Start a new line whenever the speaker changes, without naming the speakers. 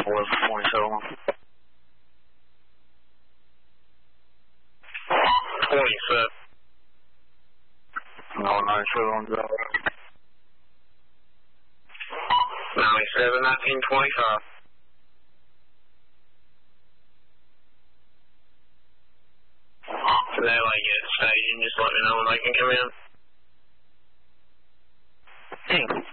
was 27. 27. No, 97 0. 97, 1925. Today, like, get staging, just let me know when they can come in.
Thanks.